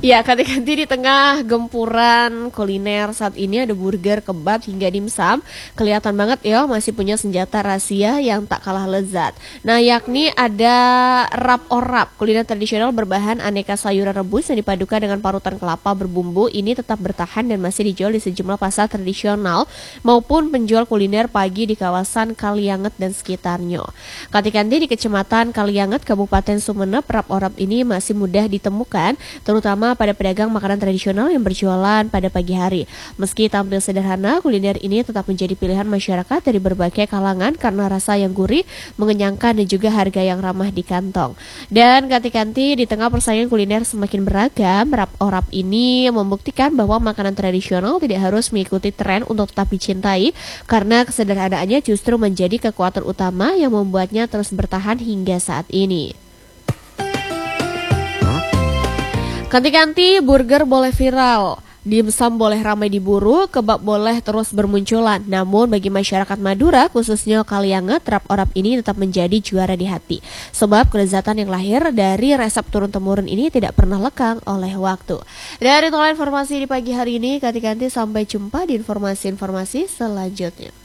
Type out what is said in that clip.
Ya, ganti-ganti di tengah gempuran kuliner saat ini ada burger, kebab, hingga dimsum. Kelihatan banget ya masih punya senjata rahasia yang tak kalah lezat. Nah, yakni ada rap orap, kuliner tradisional berbahan aneka sayuran rebus yang dipadukan dengan parutan kelapa berbumbu. Ini tetap bertahan dan masih dijual di sejumlah pasar tradisional maupun penjual kuliner pagi di kawasan Kalianget dan sekitarnya. Ganti-ganti di Kecamatan Kalianget, Kabupaten Sumeneb, rap orap ini masih mudah ditemukan, terutama pada pedagang makanan tradisional yang berjualan pada pagi hari. Meski tampil sederhana, kuliner ini tetap menjadi pilihan masyarakat dari berbagai kalangan karena rasa yang gurih, mengenyangkan dan juga harga yang ramah di kantong. Dan ganti-ganti di tengah persaingan kuliner semakin beragam, rap orap ini membuktikan bahwa makanan tradisional tidak harus mengikuti tren untuk tetap dicintai, karena kesederhanaannya justru menjadi kekuatan utama yang membuatnya terus bertahan hingga saat ini. Ganti-ganti burger boleh viral, dimsum boleh ramai diburu, kebab boleh terus bermunculan. Namun bagi masyarakat Madura, khususnya Kalianget, rap orap ini tetap menjadi juara di hati. Sebab kelezatan yang lahir dari resep turun-temurun ini tidak pernah lekang oleh waktu. Dari total informasi di pagi hari ini, ganti-ganti sampai jumpa di informasi-informasi selanjutnya.